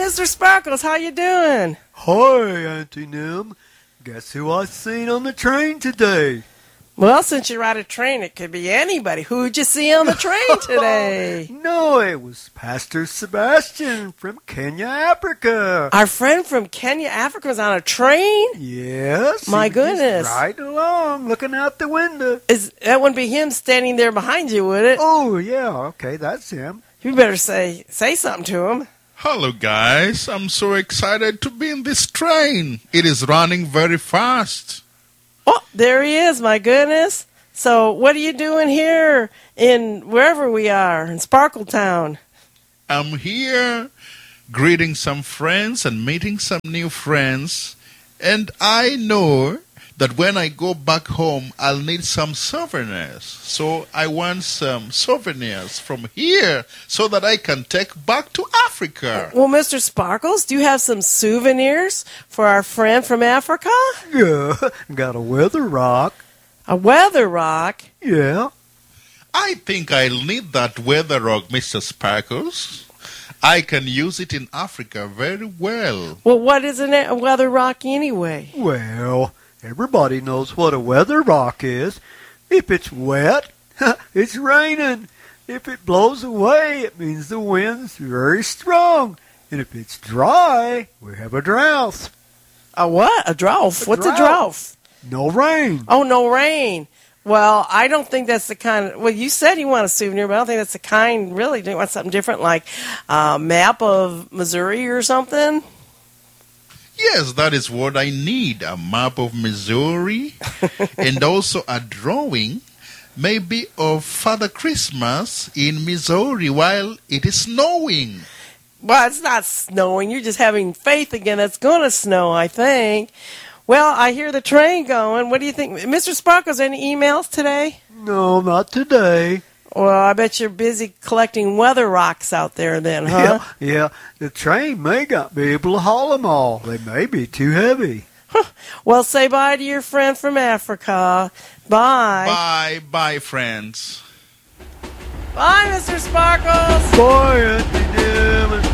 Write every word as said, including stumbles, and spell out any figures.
Mister Sparkles, how you doing? Hi, Auntie Nim. Guess who I seen on the train today? Well, since you ride a train, it could be anybody. Who'd you see on the train today? No, it was Pastor Sebastian from Kenya, Africa. Our friend from Kenya, Africa was on a train? Yes. My he was just goodness. riding along, looking out the window. Is that wouldn't be him standing there behind you, would it? Oh, yeah, okay, that's him. You better say say something to him. Hello, guys. I'm so excited to be in this train. It is running very fast. Oh, there he is, my goodness. So what are you doing here in wherever we are, in Sparkletown? I'm here greeting some friends and meeting some new friends. And I know that when I go back home, I'll need some souvenirs. So I want some souvenirs from here so that I can take back to Africa. Well, Mister Sparkles, do you have some souvenirs for our friend from Africa? Yeah, got a weather rock. A weather rock? Yeah. I think I'll need that weather rock, Mister Sparkles. I can use it in Africa very well. Well, what is a weather rock anyway? Well, everybody knows what a weather rock is. If it's wet, it's raining. If it blows away, it means the wind's very strong. And if it's dry, we have a drought. A what? A drought? A What's drought. a drought? No rain. Oh, no rain. Well, I don't think that's the kind of... Well, you said you want a souvenir, but I don't think that's the kind, really. Do you want something different, like a map of Missouri or something? Yes, that is what I need. A map of Missouri and also a drawing maybe of Father Christmas in Missouri while it is snowing. Well, it's not snowing. You're just having faith again. It's going to snow, I think. Well, I hear the train going. What do you think? Mister Sparkles, any emails today? No, not today. Well, I bet you're busy collecting weather rocks out there then, huh? Yeah, yeah. The train may not be able to haul them all. They may be too heavy. Well, say bye to your friend from Africa. Bye. Bye, bye, friends. Bye, Mister Sparkles. Bye, Auntie Nim.